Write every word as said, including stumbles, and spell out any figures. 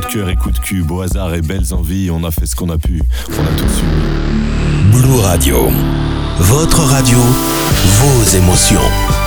cœur et coup de cul, beau hasard et belles envies, on a fait ce qu'on a pu, on a tout suivi. Blue Radio, votre radio, vos émotions.